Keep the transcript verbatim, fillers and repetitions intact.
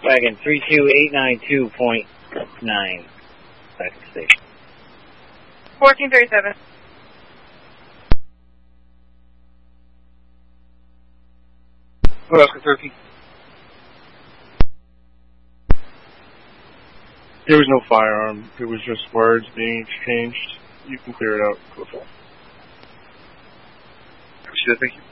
Wagon three two eight nine two point nine. Back to station. fourteen thirty-seven. Alaska thirteen. There was no firearm. It was just words being exchanged. You can clear it out. Go for it. Appreciate it. Thank you.